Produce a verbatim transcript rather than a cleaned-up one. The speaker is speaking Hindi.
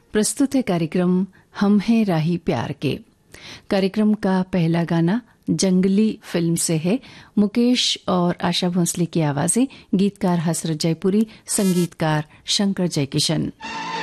प्रस्तुत है कार्यक्रम हम हैं राही प्यार के। कार्यक्रम का पहला गाना जंगली फिल्म से है। मुकेश और आशा भोंसले की आवाजें, गीतकार हसरत जयपुरी, संगीतकार शंकर जयकिशन।